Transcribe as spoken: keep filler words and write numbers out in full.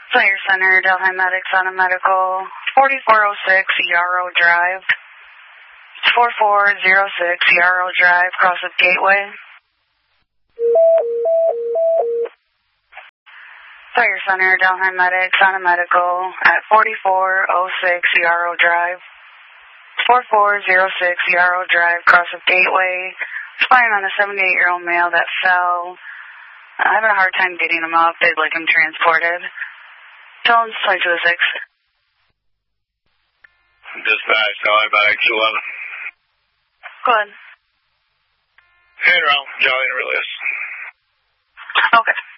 Fire Center, Delhi Medics on a medical, forty-four oh six Yarrow Drive. forty-four oh six Yarrow Drive, Cross of Gateway. Fire Center, Delhi Medics on a medical at forty-four oh six Yarrow Drive. forty-four oh six Yarrow Drive, Cross of Gateway. Spying on a seventy-eight-year-old male that fell. I'm having a hard time getting him up. They'd like him transported. Tell him twenty-two oh six. Dispatch, Delhi Medics eleven. Go ahead. Hey, around, Jolly and Relius. Okay.